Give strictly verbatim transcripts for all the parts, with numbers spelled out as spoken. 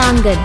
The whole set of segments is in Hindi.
आंगन।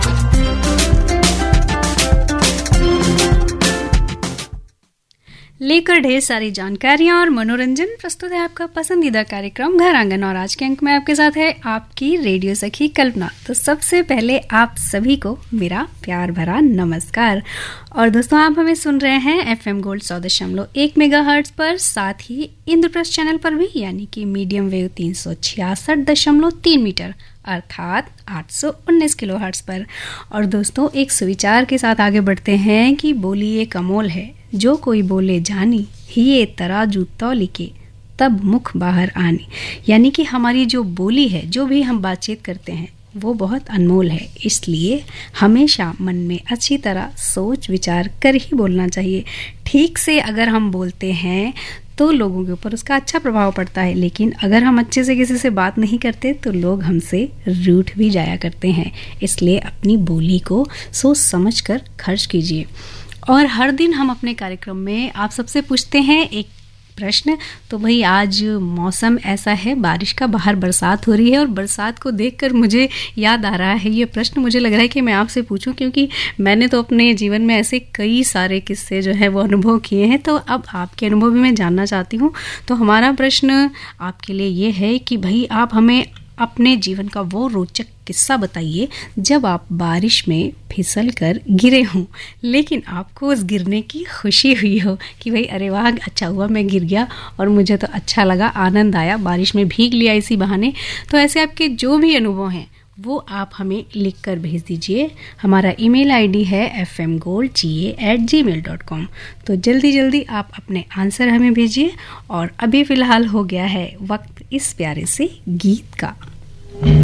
लेकर ढेर सारी जानकारियां और मनोरंजन, प्रस्तुत है आपका पसंदीदा कार्यक्रम घर आंगन। और आज के अंक में आपके साथ है आपकी रेडियो सखी कल्पना। तो सबसे पहले आप सभी को मेरा प्यार भरा नमस्कार। और दोस्तों, आप हमें सुन रहे हैं एफएम गोल्ड सौ दशमलव एक मेगाहर्ट्ज पर, साथ ही इंद्रप्रस्थ चैनल पर भी, यानी कि मीडियम वेव तीन सौ छियासठ दशमलव तीन मीटर अर्थात आठ सौ उन्नीस किलो हर्ट्ज पर। और दोस्तों, एक सुविचार के साथ आगे बढ़ते हैं कि बोली एक अमोल है, जो कोई बोले जानी, हिये तराजू तौली के तब मुख बाहर आनी। यानी कि हमारी जो बोली है, जो भी हम बातचीत करते हैं, वो बहुत अनमोल है। इसलिए हमेशा मन में अच्छी तरह सोच विचार कर ही बोलना चाहिए। ठीक से अगर हम बोलते हैं तो लोगों के ऊपर उसका अच्छा प्रभाव पड़ता है, लेकिन अगर हम अच्छे से किसी से बात नहीं करते तो लोग हमसे रूठ भी जाया करते हैं। इसलिए अपनी बोली को सोच समझ कर खर्च कीजिए। और हर दिन हम अपने कार्यक्रम में आप सबसे पूछते हैं एक प्रश्न। तो भाई, आज मौसम ऐसा है, बारिश का, बाहर बरसात हो रही है, और बरसात को देखकर मुझे याद आ रहा है ये प्रश्न। मुझे लग रहा है कि मैं आपसे पूछूं, क्योंकि मैंने तो अपने जीवन में ऐसे कई सारे किस्से जो है वो अनुभव किए हैं। तो अब आपके अनुभव भी मैं जानना चाहती हूँ। तो हमारा प्रश्न आपके लिए ये है कि भाई, आप हमें अपने जीवन का वो रोचक किस्सा बताइए जब आप बारिश में फिसल कर गिरे हों, लेकिन आपको उस गिरने की खुशी हुई हो कि भाई अरे वाह, अच्छा हुआ मैं गिर गया और मुझे तो अच्छा लगा, आनंद आया, बारिश में भीग लिया इसी बहाने। तो ऐसे आपके जो भी अनुभव हैं वो आप हमें लिख कर भेज दीजिए। हमारा ईमेल आईडी है एफ एम गोल्ड जी ए एट जी मेल डॉट कॉम। तो जल्दी जल्दी आप अपने आंसर हमें भेजिए। और अभी फ़िलहाल हो गया है वक्त इस प्यारे से गीत का।